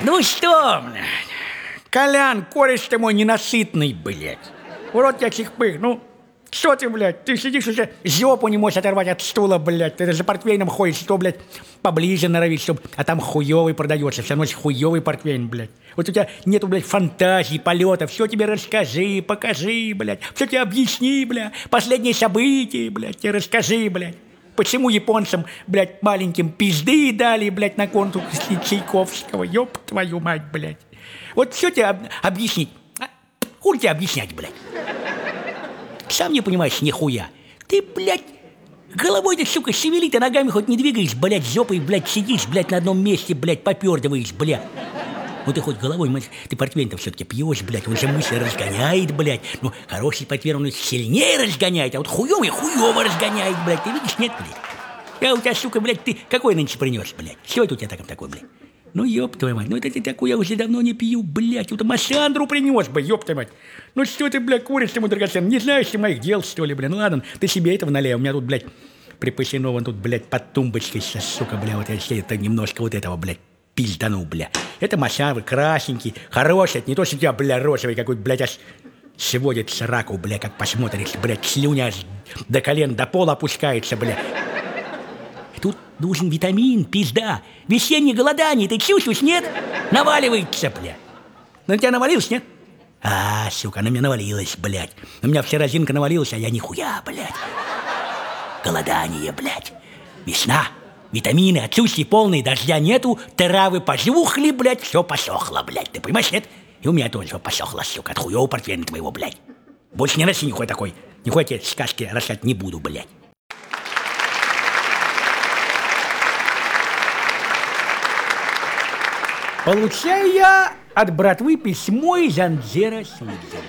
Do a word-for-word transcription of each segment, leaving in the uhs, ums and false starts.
Ну что, блядь, Колян, кореш ты мой ненасытный, блядь. Урод я чихпых, ну, что ты, блядь, ты сидишь уже, жопу не можешь оторвать от стула, блядь, ты за портвейном ходишь, что, блядь, поближе норовить, чтоб, а там хуёвый продается, все равно хуёвый портвейн, блядь. Вот у тебя нету, блядь, фантазии, полета, все тебе расскажи, покажи, блядь, все тебе объясни, блядь, последние события, блядь, тебе расскажи, блядь. Почему японцам, блядь, маленьким пизды дали, блядь, на конкурс Чайковского, ёб твою мать, блядь. Вот все тебе об- объяснить, а? Хуй тебе объяснять, блядь. Сам не понимаешь нихуя. Ты, блядь, головой-то, сука, шевели, ты ногами хоть не двигаешь, блядь, жопой, блядь, сидишь, блядь, на одном месте, блядь, попёрдываешь, блядь. Ну ты хоть головой, мать, ты портвейн-то все-таки пьешь, блядь, он же мысли разгоняет, блядь. Ну, хороший портвейн, он сильнее разгоняет, а вот хуёвый хуёво разгоняет, блядь. Ты видишь, нет, блядь? Я у тебя, сука, блядь, ты какой нынче принёс, блядь? Что это у тебя таком такой, блядь? Ну, ёб твою мать, ну это ты такой, я уже давно не пью, блядь. Вот Массандру принёс бы, ёб твою мать. Ну что ты, блядь, куришь ему драгоценным? Не знаешь ты моих дел, что ли, блядь? Ну ладно, ты себе этого налей, у меня тут, блядь, припасено вон тут, блядь, под тумбочкой сейчас, сука, бля, вот я себе это немножко вот этого, блядь, пиздану, бля. Это Массандры, красненький, хороший, это не то, что у тебя, бля, розовый какой-то, блядь, аж сводит сраку, бля, как посмотришь, блядь, слюня аж до колен, до пола опускается, бля. Тут нужен витамин, пизда. Весеннее голодание, ты чувствуешь, нет? Наваливается, бля. На тебя навалилось, нет? А, сука, на меня навалилась, блядь. На меня вся разинка навалилась, а я нихуя, блядь. Голодание, блядь. Весна, витамины, отсутствие полные, дождя нету, травы пожухли, блядь, все посохло, блядь. Ты понимаешь, нет? И у меня тоже все посохло, сука, от хуёвого портвейна твоего, блядь. Больше не носи нихуя такой. Нихуя тебе сказки рассказать не буду, блядь. Получаю я от братвы письмо из Анджера Сидзенко.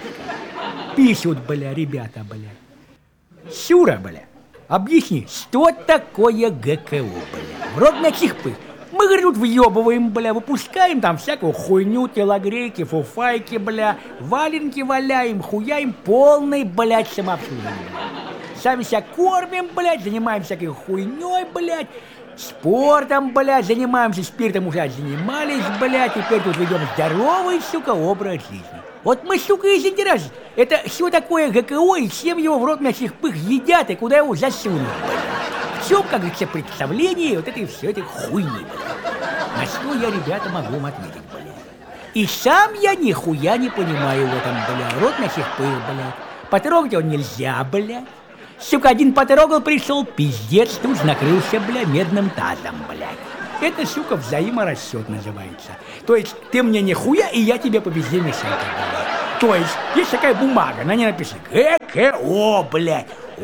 Пишут, бля, ребята, бля. Сюра, бля, объясни, что такое ГКО, бля? В рот на чихпы. Мы, говорит, тут въебываем, бля, выпускаем там всякую хуйню, телогрейки, фуфайки, бля, валенки валяем, хуяем полный, блядь, самообслуживание. Сами себя кормим, блядь, занимаемся всякой хуйней, блядь. Спортом, блядь, занимаемся, спиртом уже занимались, блядь, теперь тут ведем здоровый, сука, образ жизни. Вот мы, сука, и заинтересовались. Это что такое ГКО и чем его в рот на чихпых едят и куда его засунут, блядь. В чем, как говорится, представление вот этой все этой хуйни, блядь. На что я, ребята, могу вам ответить, блядь. И сам я нихуя не понимаю в этом, блядь. Рот на чихпых, блядь. Потрогать его нельзя, блядь. Сука, один потрогал, пришел, пиздец, тут накрылся, бля, медным тазом, блядь. Это, сука, взаиморасчет называется. То есть ты мне нихуя, и я тебе по везде мешаю, блядь. То есть есть такая бумага, на ней написано ГКО, блядь.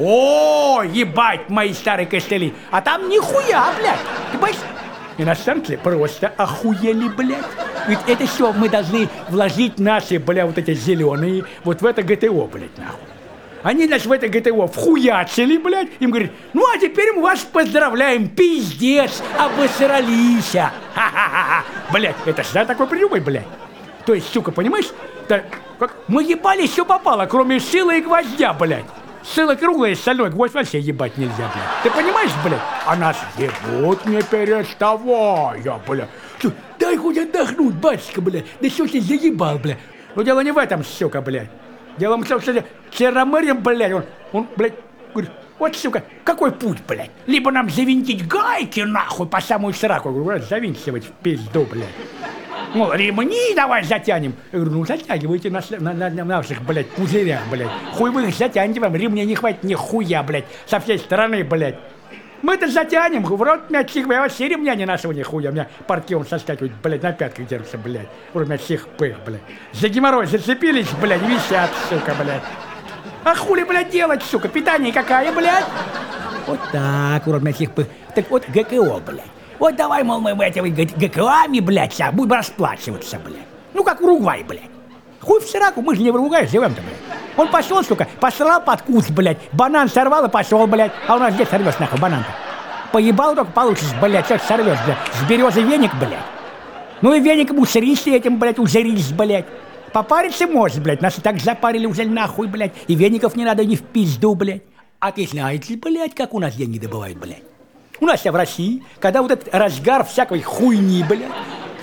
О, ебать, мои старые костыли. А там нихуя, блядь. Ты понимаешь? Иностранцы просто охуели, блядь. Ведь это все мы должны вложить наши, бля, вот эти зеленые, вот в это ГТО, блядь, нахуй. Они нас в это ГТО вхуячили, блядь, им говорят, ну а теперь мы вас поздравляем, пиздец, обосрались. Ха-ха-ха, блядь, это ж да, такой придумай, блядь. То есть, сука, понимаешь, да, как, мы ебали все попало, кроме шила и гвоздя, блядь. Шило круглое, стальной, гвоздь вообще ебать нельзя, блядь. Ты понимаешь, блядь? А нас ебут не переставая, блядь. Дай хоть отдохнуть, батюшка, блядь, да что ты заебал, блядь. Но дело не в этом, сука, блядь. Дело в том, что Черномырьем, блядь, он, он, блядь, говорит, вот, сука, какой путь, блядь? Либо нам завинтить гайки, нахуй, по самую сраку. Я говорю, завинтивать в пизду, блядь. Мол, ремни давай затянем. Я говорю, ну затягивайте на, на, на, на наших, блядь, пузырях, блядь. Хуй вы их затянете, вам ремня не хватит нихуя, блядь, со всей стороны, блядь. Мы-то затянем, в рот меня чих, я вообще ремня не нашего нихуя. У меня портки он соскакивает, блядь, на пятках держится, блядь. У меня чих пых, блядь. За геморрой зацепились, блядь, висят, сука, блядь. А хули, блядь, делать, сука? Питание какая, блядь? Вот так, урод, чих пых. Так вот, ГКО, блядь. Вот давай, мол, мы этими ГКОами, блядь, сейчас будем расплачиваться, блядь. Ну, как Уругвай, блядь. Хуй в сраку, мы же не в Уругвае живем-то, блядь. Он пошел, сука, посрал под куст, блядь. Банан сорвал и пошел, блядь. А у нас где сорвешь, нахуй, банан-то? Поебал только получишь, блядь, что сорвешь, блядь. С березы веник, блядь. Ну и веником усрись этим, блядь, узрись, блядь. Попариться можешь, блядь. Нас и так запарили уже нахуй, блядь. И веников не надо ни в пизду, блядь. А ты знаете, блядь, как у нас деньги добывают, блядь? У нас в России, когда вот этот разгар всякой хуйни, блядь,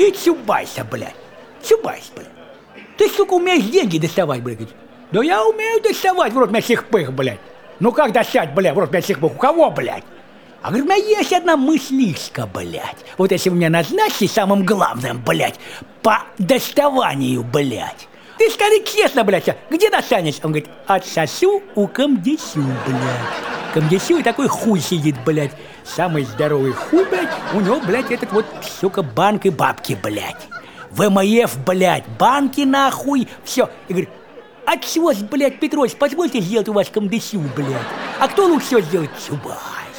И чубайся, блядь. Чубайся, блядь. Ты, сука, умеешь деньги доставать, блядь? Да я умею доставать, в рот меня всех пых, блядь. Ну как достать, блядь, в рот меня всех пых? У кого, блядь? А говорит, у меня есть одна мыслишка, блядь. Вот если вы меня назначите самым главным, блядь, по доставанию, блядь. Ты скажи честно, блядь, где достанешь? Он говорит, отсосу у комдесю, блядь. Комдесю и такой хуй сидит, блядь. Самый здоровый хуй, блядь, у него, блядь, этот вот, сука, банк и бабки, блядь. ВМФ, блядь, банки нахуй, все. И говорит, отсос, блядь, Петрович, позвольте сделать у вас комдесю, блядь. А кто лучше всего сделает? Чубайс.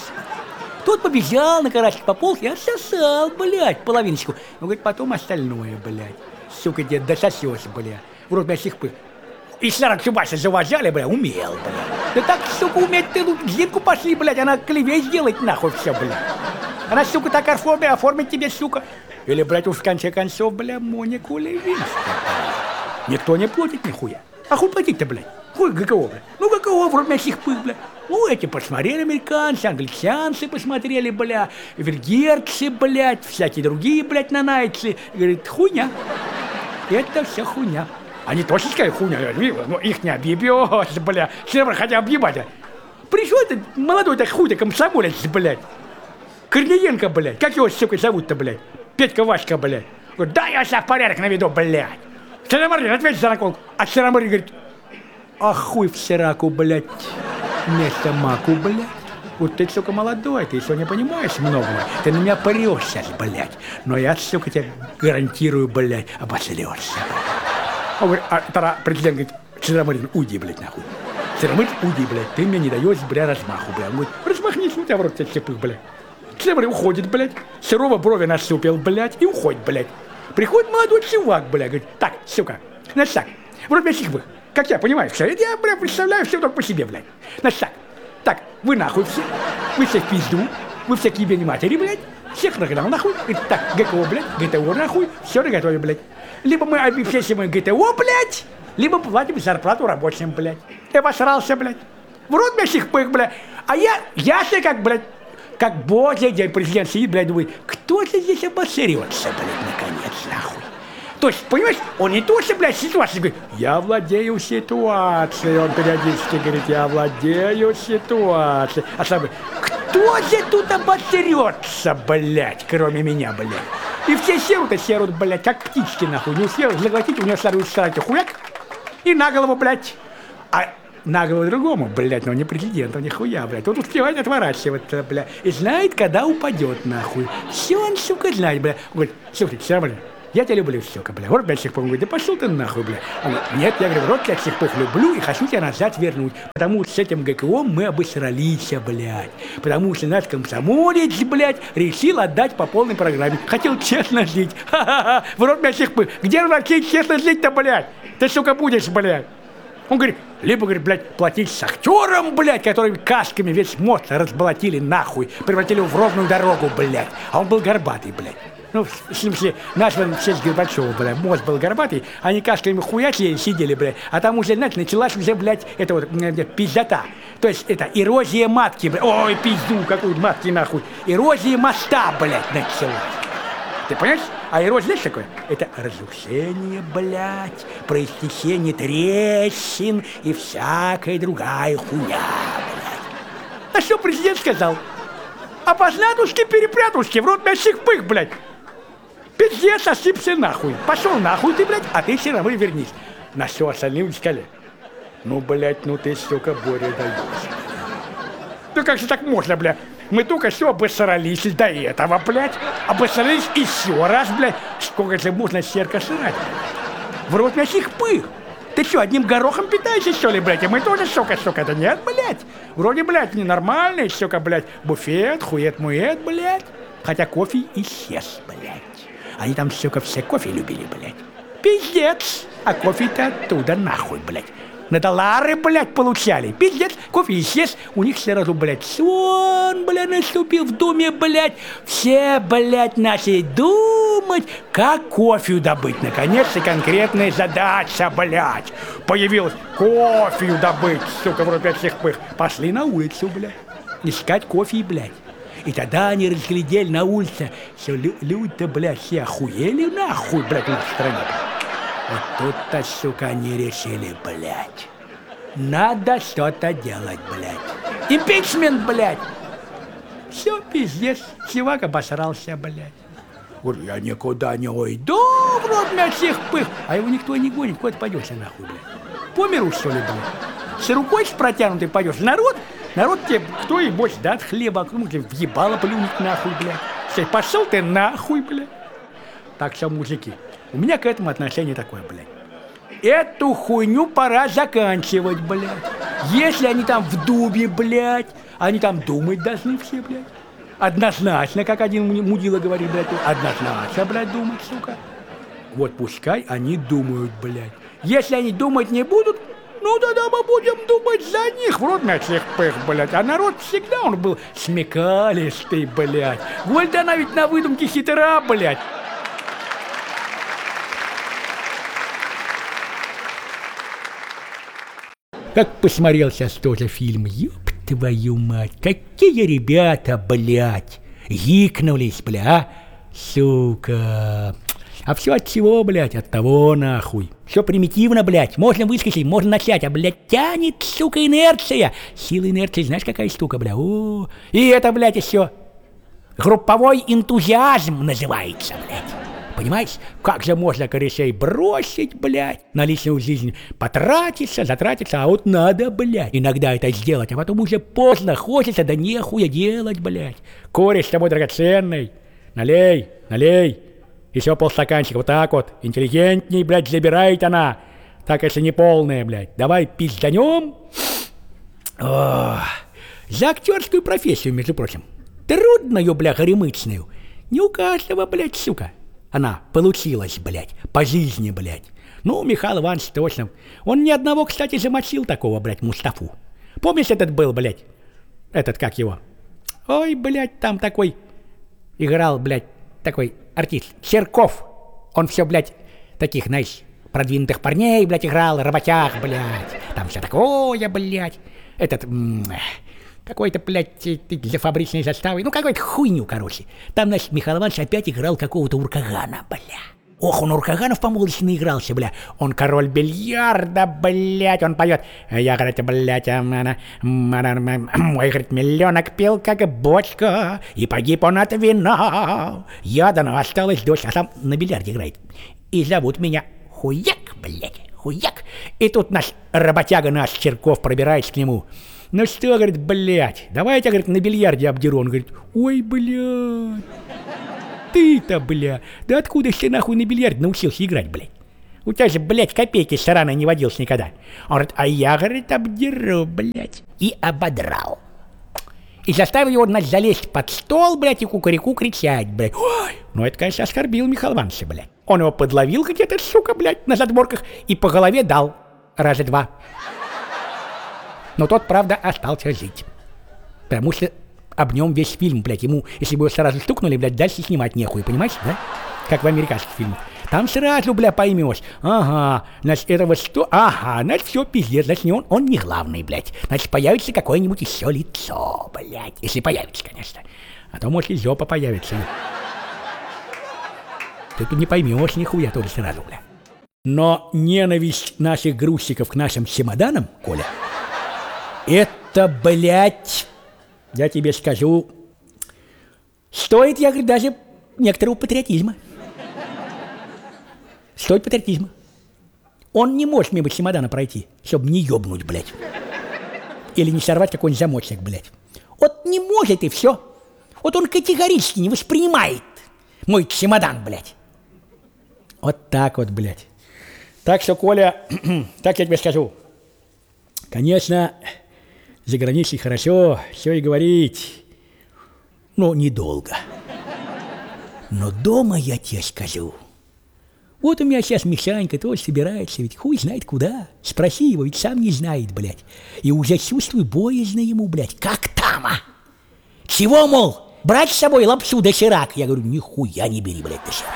Тот побежал на карачке пополз и отсосал, блядь, половиночку. Он говорит, потом остальное, блядь. Сука, дед, дососешь, блядь. В рот меня всех пых. И сорок Чубайса завожали, блядь, умел, блядь. Да так, сука, уметь ты, ну, Зинку пошли, блядь, она клевей сделать нахуй все, блядь. Она, сука, так оформит, оформит тебе, сука. Или, блядь, уж в конце концов, блядь, Монику Левинскую. Никто не платит нихуя. А хуй платить-то, блядь? Хуй ГКО, блядь. Ну, ГКО, в рот меня всех пых, блядь. Ну, эти посмотрели американцы, англичанцы посмотрели, бля, венгерцы, блядь, всякие другие, блядь, нанайцы. Говорит, хуйня. Это все хуйня. Они точно сказали хуйня, но их не объебешь, бля. Все хотя объебать. Пришел этот молодой-то хуй-то комсомолец, блядь. Корниенко, блядь. Как его, сука, зовут-то, блядь? Петька Васька, блядь. Говорит, да, я себя в порядок наведу, блядь. Черномырдин, ответь за наколку. А Черномырдин говорит, а хуй в сираку, блядь. Вместо маку, блядь. Вот ты, сука, молодой, ты еще не понимаешь многого. Ты на меня прешь сейчас, блядь. Но я, сука, тебе гарантирую, блядь, обосрешься. Он говорит, а тогда президент говорит, Черномырдин, уйди, блядь, нахуй. Черномырдин, уйди, блядь, ты мне не даешь, бля, размаху, блядь. Он говорит, размахнись, у тебя в рот тебя слепых, блядь. Черномырдин уходит, блядь, Серова брови насупил, блядь, и уходит, блядь. Приходит молодой чувак, блядь, говорит, так, сука, значит так, в рот меня слепых. Как я понимаю, все, это я, бля, представляю все только по себе, блядь. Значит так, так, вы нахуй все, вы все в пизду, вы все к ебени матери, блядь, всех нагнал нахуй, и так, ГКО, блядь, ГТО нахуй, все наготове, блядь. Либо мы обеспечиваем ГТО, блядь, либо платим зарплату рабочим, блядь. Я обосрался, блядь. В рот меня всех пых, блядь. А я, я себе как, блядь, как божий день президент сидит, блядь, думает, кто же здесь обосрется, блядь, наконец, нахуй. То есть, понимаешь, он не то, что, блядь, ситуация, говорит, я владею ситуацией, он периодически говорит, я владею ситуацией. А сам говорит, кто же тут обосрется, блядь, кроме меня, блядь. И все серут, и серут, блядь, как птички, нахуй. Не успел заглотить, у него сразу старайте хуяк, и на голову, блядь. А на голову другому, блядь, но не президенту, нихуя, блядь. Он успевает отворачиваться, блядь, и знает, когда упадет, нахуй. Все он, сука, знает, блядь. Он говорит, слушайте, все, блядь. Я тебя люблю, сука, бля. Вот, блядь, всех пых. Да пошел ты нахуй, бля. Он говорит, нет, я говорю, вот я всех пых люблю и хочу тебя назад вернуть. Потому что с этим ГКО мы обосрались, блядь. Потому что наш комсомолец, блядь, решил отдать по полной программе. Хотел честно жить. Ха-ха-ха. В рот меня всех пых. Где вообще честно жить-то, блядь? Ты, сука, будешь, блядь. Он говорит, либо, говорит, блядь, платить шахтерам, блядь, которые касками весь мост разболотили нахуй, превратили его в ровную дорогу, блядь. А он был горбатый, блядь. Ну, в смысле, наш в честь Горбачева, блядь, мост был горбатый, они касками хуячили, сидели, блядь, а там уже, знаете, началась уже, блядь, это вот, пиздота. То есть, это, эрозия матки, блядь, ой, пизду, какую матки, нахуй. Эрозия моста, блядь, началась. Ты понимаешь? А эрозия, знаешь, такое? Это разрушение, блядь, проистечение трещин и всякая другая хуйня, блядь. А что президент сказал? Опознатушки-перепрятушки, в рот мящих пых, блядь. Пиздец, осыпься нахуй. Пошел нахуй ты, блядь, а ты все равно вернись. На все остальные сказали. Ну, блядь, ну ты, сука, Боря, даешь. Ну как же так можно, блядь? Мы только все обосрались до этого, блядь. Обосрались еще раз, блядь. Сколько же можно серка срать? В рот мящих пых. Ты что, одним горохом питаешься, что ли, блядь? И мы тоже, сука, сука, да нет, блядь. Вроде, блядь, ненормальный, сука, блядь, буфет, хует-мует, блядь. Хотя кофе исчез, блядь. Они там, сука, все кофе любили, блядь. Пиздец. А кофе-то оттуда нахуй, блядь. На доллары, блядь, получали. Пиздец, кофе исчез. У них сразу, блядь, сон, блядь, наступил в доме, блядь. Все, блядь, начали думать, как кофе добыть. Наконец-то конкретная задача, блядь. Появилась кофе добыть, сука, в рот всех пых. Пошли на улицу, блядь. Искать кофе, блядь. И тогда они разглядели на улице, что лю- люди-то, блядь, все охуели нахуй, блядь, в нашей стране. Вот тут-то, сука, они решили, блядь, надо что-то делать, блядь. Импичмент, блядь. Все, пиздец, чувак обосрался, блядь. Говорит, я никуда не уйду, в рот на всех пых. А его никто не гонит, куда ты пойдешь нахуй, блядь. По миру, что ли, блядь? С рукой с протянутой пойдешь. Народ, народ тебе, кто и больше даст хлеба, а кому тебе въебало плюнуть нахуй, блядь. Все, пошел ты нахуй, блядь. Так что, мужики, у меня к этому отношение такое, блядь. Эту хуйню пора заканчивать, блядь. Если они там в дубе, блядь, они там думать должны все, блядь. Однозначно, как один мудила говорит, блядь, однозначно, блядь, думать, сука. Вот пускай они думают, блядь. Если они думать не будут, ну тогда мы будем думать за них. В рот на всех пых, блядь. А народ всегда он был смекалистый, блядь. Гольда она ведь на выдумке хитра, блядь. Как посмотрел сейчас тоже фильм, ёб твою мать, какие ребята, блядь, гикнулись, бля, а? Сука. А все от чего, блядь, от того нахуй. Все примитивно, блядь, можно выскочить, можно начать, а, блядь, тянет, сука, инерция. Сила инерции, знаешь, какая штука, бля, о, и это, блядь, еще групповой энтузиазм называется, блядь. Понимаешь, как же можно корешей бросить, блядь, на личную жизнь потратиться, затратиться, а вот надо, блядь, иногда это сделать, а потом уже поздно, хочется, да нехуя делать, блядь. Кореш с тобой драгоценный, налей, налей, еще полстаканчика, вот так вот, интеллигентней, блядь, забирает она, так если не полная, блядь, давай пизданем. Ох, за актерскую профессию, между прочим, трудную, бля, горемычную, не у каждого, блядь, сука. Она получилась, блядь, по жизни, блядь. Ну, Михаил Иванович точно. Он ни одного, кстати, замочил такого, блядь, Мустафу. Помнишь, этот был, блядь? Этот, как его? Ой, блядь, там такой играл, блядь, такой артист. Серков. Он все, блядь, таких, знаешь, продвинутых парней, блядь, играл, работяг, блядь. Там все такое, блядь. Этот... М- Какой-то, блядь, для фабричной заставы. Ну, какой-то хуйню, короче. Там, значит, Михаил Иванович опять играл какого-то Уркагана, бля. Ох, он Уркаганов по молодости наигрался, бля. Он король бильярда, блядь. Он поет. Я, говорит, блядь, мой, говорит, миллионок пил, как бочка, и погиб он от вина. Я, да, ну, осталась дочь, а сам на бильярде играет. И зовут меня Хуяк, блядь, Хуяк. И тут наш работяга, наш Черков, пробирается к нему. Ну что, говорит, блядь, давай я тебя, говорит, на бильярде обдеру. Он говорит, ой, блядь, ты-то, бля, да откуда ж ты нахуй на бильярде научился играть, блядь? У тебя же, блядь, копейки с сарана не водилось никогда. Он говорит, а я, говорит, обдеру, блядь. И ободрал. И заставил его, значит, залезть под стол, блядь, и кукареку кричать, блядь. Ой, ну это, конечно, оскорбил Михаила Ивановича, блядь. Он его подловил где-то, сука, блядь, на задворках и по голове дал раза два. Но тот, правда, остался жить. Потому что об нем весь фильм, блядь, ему, если бы его сразу стукнули, блядь, дальше снимать нехуй, понимаешь, да? Как в американских фильмах. Там сразу, бля, поймешь. Ага, значит, этого что? Ага, значит, все, пиздец, значит, не он, он не главный, блядь. Значит, появится какое-нибудь еще лицо, блядь. Если появится, конечно. А то, может, и жопа появится. Ты тут не поймешь нихуя тоже сразу, бля. Но ненависть наших грузчиков к нашим чемоданам, Коля, это, блядь, я тебе скажу, стоит, я говорю, даже некоторого патриотизма. Стоит патриотизма. Он не может мимо чемодана пройти, чтобы не ёбнуть, блядь. Или не сорвать какой-нибудь замочек, блядь. Вот не может и все. Вот он категорически не воспринимает мой чемодан, блядь. Вот так вот, блядь. Так что, Коля, так я тебе скажу. Конечно, за границей хорошо, все и говорить, но недолго. Но дома я тебе скажу. Вот у меня сейчас Мишанька тоже собирается, ведь хуй знает куда. Спроси его, ведь сам не знает, блядь. И уже чувствую боязно ему, блядь. Как там, а? Чего, мол, брать с собой лапшу доширак? Я говорю, нихуя не бери, блядь, доширак.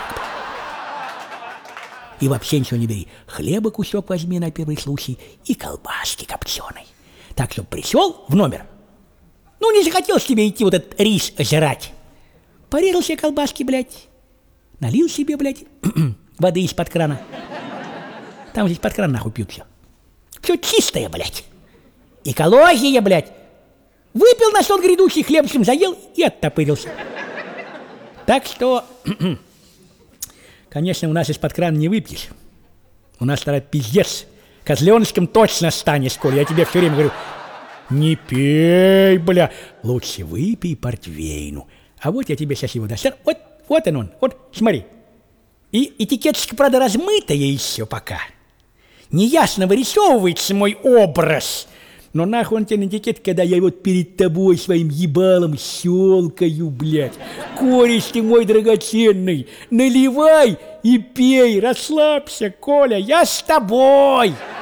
И вообще ничего не бери. Хлеба кусок возьми на первый случай и колбаски копченой. Так, чтобы пришел в номер. Ну, Ну, не захотелось тебе идти вот этот рис жрать. Порезал себе колбаски, блядь. Налил себе, блядь, воды из-под крана. Там здесь под кран нахуй пьют все. Все чистое, блядь. Экология, блядь. Выпил на сон грядущий, хлебушком заел и оттопырился. Так что, конечно, у нас из-под крана не выпьешь. У нас тогда пиздец. Козленочком точно станешь, Коля. Я тебе все время говорю, не пей, бля. Лучше выпей портвейну. А вот я тебе сейчас его достану. Вот, вот он он. Вот, смотри. И этикеточка, правда, размытая еще пока. Неясно вырисовывается мой образ. Но нахуй он тебе на этикет, когда я вот перед тобой своим ебалом щелкаю, блядь. Кореш ты мой драгоценный, наливай и пей, расслабься, Коля, я с тобой.